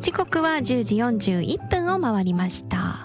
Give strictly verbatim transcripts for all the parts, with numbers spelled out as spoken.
時刻はじゅうじよんじゅういっぷんを回りました。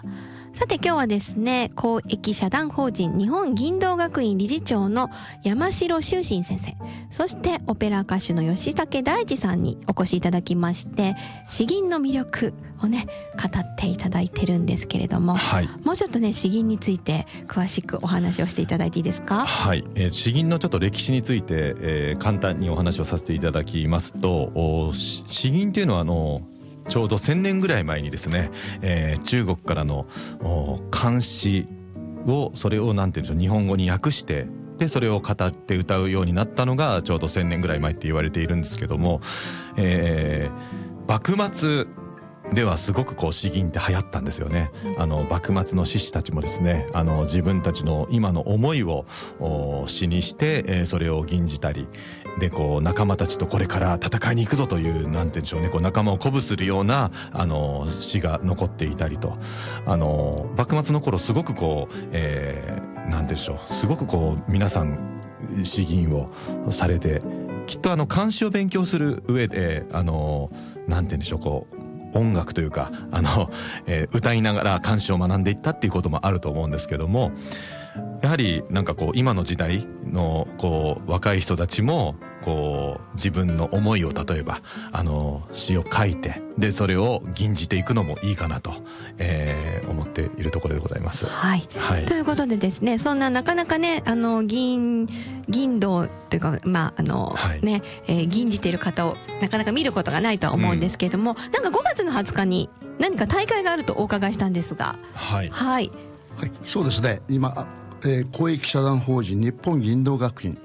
さて今日はですね、公益社団法人日本銀道学院理事長の山城修信先生、そしてオペラ歌手の吉武大地さんにお越しいただきまして、詩吟の魅力をね語っていただいてるんですけれども、はい、もうちょっとね詩吟について詳しくお話をしていただいていいですか？ はい、えー、詩吟のちょっと歴史について、えー、簡単にお話をさせていただきますと、詩吟っていうのはあのちょうどせんねんぐらい前にですね、えー、中国からの漢詩をそれをなんていうんでしょう、日本語に訳してでそれを語って歌うようになったのがちょうどせんねんぐらい前って言われているんですけども、えー、幕末ではすごくこう詩吟って流行ったんですよね。あの幕末の志士たちもですね、あの自分たちの今の思いを詩にして、えー、それを吟じたりで、こう仲間たちとこれから戦いに行くぞというなんて言うんでしょうね、こう仲間を鼓舞するようなあの詩が残っていたりと、あの幕末の頃すごくこう、えー、なんて言うんでしょう、すごくこう皆さん詩吟をされて、きっとあの漢詩を勉強する上であのなんて言うんでしょう、こう音楽というかあの、えー、歌いながら漢詩を学んでいったっていうこともあると思うんですけども、やはりなんかこう今の時代のこう若い人たちもこう自分の思いを例えばあの詩を書いてでそれを吟じていくのもいいかなと、えー、思っているところでございます。 はい、はい、ということでですね、そんななかなかねあの銀銀道というかまああの、はい、ね、えー、吟じている方をなかなか見ることがないとは思うんですけれども、うん、なんかごがつのはつかに何か大会があるとお伺いしたんですが、 はいはい、はい、そうですね、今えー、公益社団法人日本銀道学院